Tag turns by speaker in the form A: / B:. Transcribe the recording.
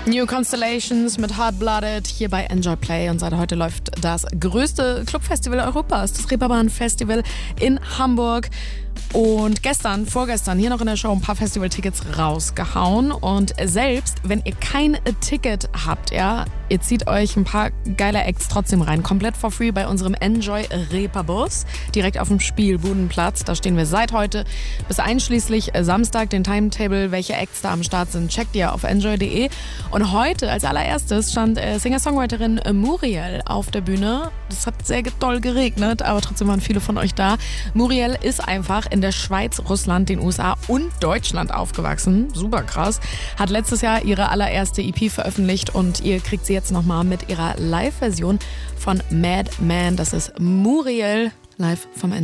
A: New Constellations mit Hardblooded hier bei Enjoy Play und seit heute läuft das größte Clubfestival Europas, das Reeperbahn-Festival in Hamburg. Und vorgestern hier noch in der Show ein paar Festivaltickets rausgehauen. Und selbst wenn ihr kein Ticket habt, ja, ihr zieht euch ein paar geile Acts trotzdem rein. Komplett for free bei unserem Enjoy Reeperbus. Direkt auf dem Spielbudenplatz. Da stehen wir seit heute bis einschließlich Samstag. Den Timetable, welche Acts da am Start sind, checkt ihr auf enjoy.de. Und heute als allererstes stand Singer-Songwriterin Muriel auf der Bühne. Das hat sehr doll geregnet, aber trotzdem waren viele von euch da. Muriel ist einfach in der Schweiz, Russland, den USA und Deutschland aufgewachsen. Super krass. Hat letztes Jahr ihre allererste EP veröffentlicht und ihr kriegt sie jetzt nochmal mit ihrer Live-Version von Mad Man. Das ist Muriel live vom